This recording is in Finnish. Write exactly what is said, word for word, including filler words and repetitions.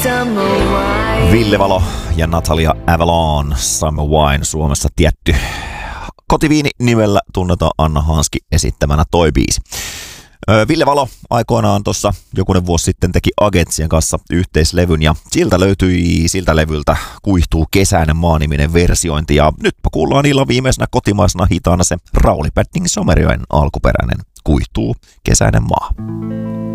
Ville Valo ja Natalia Avalon, Summer Wine, Suomessa tietty kotiviini nimellä tunnetaan Anna Hanski esittämänä toi biisi. Ville Valo aikoinaan tuossa jokunen vuosi sitten teki Agentsien kanssa yhteislevyn ja siltä löytyi siltä levyltä Kuihtuu kesäinen maa-niminen versiointi ja nytpä kuullaan illan viimeisenä kotimaisena hitaana se Rauli Padding Somerjoen alkuperäinen Kuihtuu kesäinen maa.